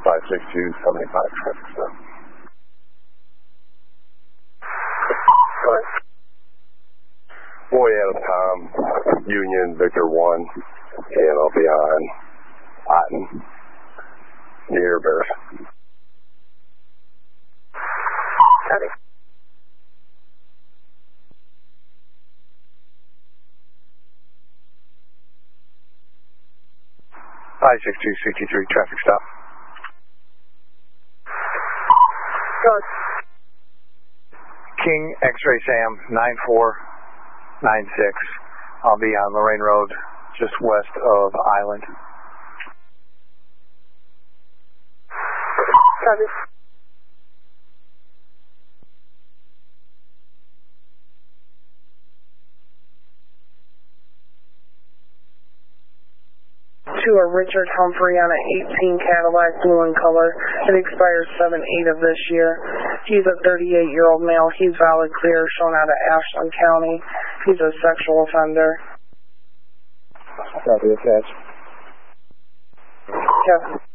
562-75 traffic stop. Boy out of Tom, Union, Victor 1, and I'll be on Otten, near Bears. Copy. (562-63) traffic stop. Good. King X-Ray Sam 9496. I'll be on Lorraine Road, just west of Island. Copy. To a Richard Humphrey on an 18 Cadillac, blue in color. It expires 7/8 of this year. He's a 38-year-old male. He's valid clear, shown out of Ashland County. He's a sexual offender. Copy, attached. Kevin.